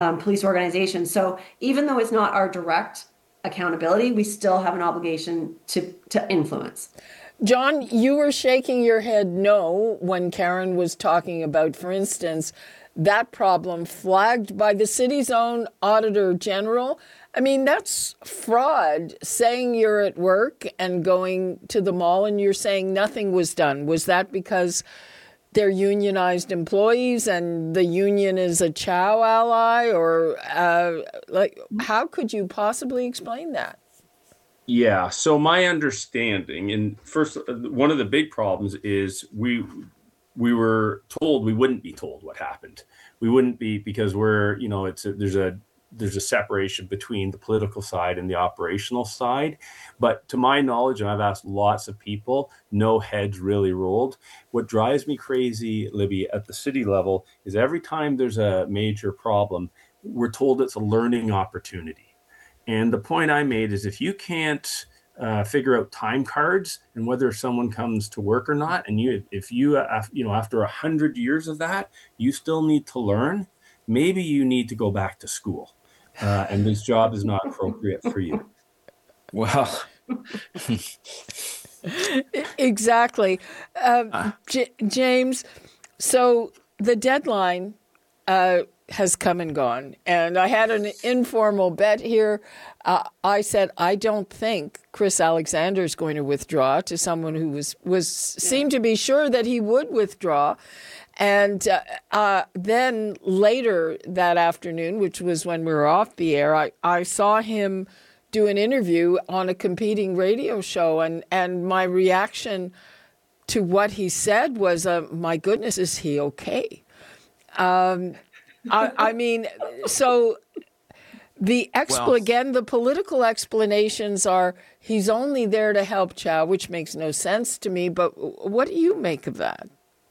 police organization. So even though it's not our direct accountability, we still have an obligation to influence. John, you were shaking your head no when Karen was talking about, for instance, that problem flagged by the city's own Auditor General. I mean, that's fraud, saying you're at work and going to the mall and you're saying nothing was done. Was that because they're unionized employees and the union is a Chow ally? Or how could you possibly explain that? Yeah. So my understanding, and first, one of the big problems is we were told we wouldn't be told what happened. We wouldn't be because there's a separation between the political side and the operational side. But to my knowledge, and I've asked lots of people, no heads really rolled. What drives me crazy, Libby, at the city level is every time there's a major problem, we're told it's a learning opportunity. And the point I made is if you can't figure out time cards and whether someone comes to work or not, and if you after 100 years of that, you still need to learn, maybe you need to go back to school, and this job is not appropriate for you. Well, exactly, James. So the deadline has come and gone. And I had an informal bet here. I said, I don't think Chris Alexander is going to withdraw, to someone who seemed to be sure that he would withdraw. And then later that afternoon, which was when we were off the air, I saw him do an interview on a competing radio show. And my reaction to what he said was, my goodness, is he okay? I mean, so the political explanations are he's only there to help Chow, which makes no sense to me. But what do you make of that?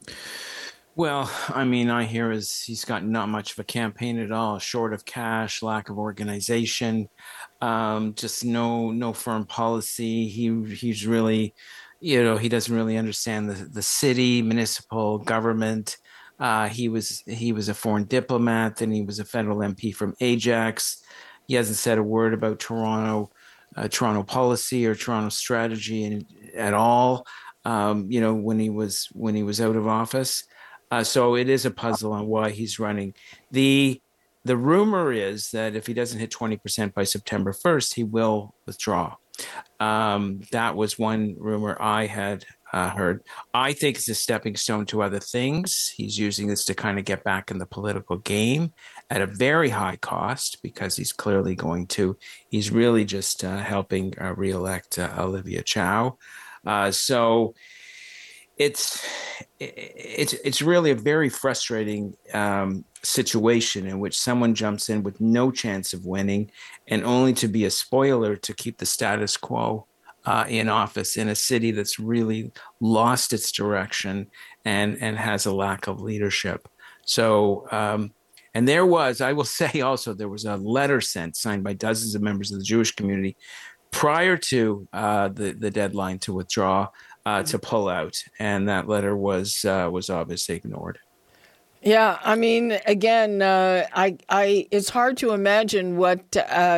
Well, I mean, I hear he's got not much of a campaign at all, short of cash, lack of organization, just no firm policy. He's really, he doesn't really understand the city, municipal government. He was a foreign diplomat, then he was a federal MP from Ajax. He hasn't said a word about Toronto policy or Toronto strategy at all. When he was out of office. So it is a puzzle on why he's running. The rumor is that if he doesn't hit 20% by September 1st, he will withdraw. That was one rumor I had heard. I think it's a stepping stone to other things. He's using this to kind of get back in the political game at a very high cost because he's clearly he's really just helping re-elect Olivia Chow. So it's really a very frustrating situation in which someone jumps in with no chance of winning and only to be a spoiler to keep the status quo in office in a city that's really lost its direction and has a lack of leadership. So, and I will say also, there was a letter signed by dozens of members of the Jewish community prior to the deadline to withdraw, to pull out. And that letter was obviously ignored. Yeah, I mean, again, it's hard to imagine what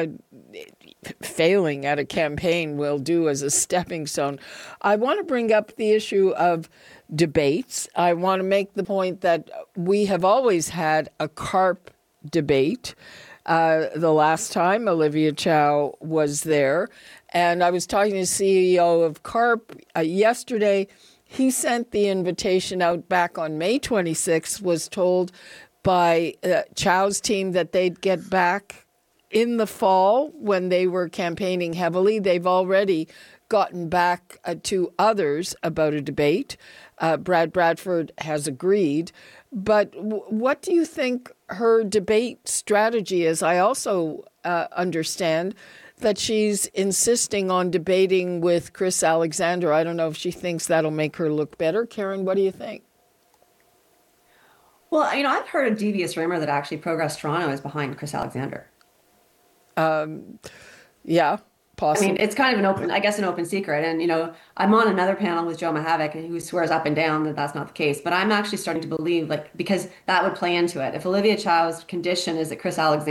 failing at a campaign will do as a stepping stone. I want to bring up the issue of debates. I want to make the point that we have always had a CARP debate. The last time Olivia Chow was there, and I was talking to the CEO of CARP yesterday. He sent the invitation out back on May 26th, was told by Chow's team that they'd get back in the fall when they were campaigning heavily. They've already gotten back to others about a debate. Brad Bradford has agreed. But what do you think her debate strategy is? I also understand that she's insisting on debating with Chris Alexander. I don't know if she thinks that'll make her look better. Karen, what do you think? Well, I've heard a devious rumor that actually Progress Toronto is behind Chris Alexander. Yeah. I mean, possible. it's kind of an open, I guess, an open secret. And, I'm on another panel with Joe Mahavik who swears up and down that that's not the case. But I'm actually starting to believe, like, because that would play into it. If Olivia Chow's condition is that Chris Alexander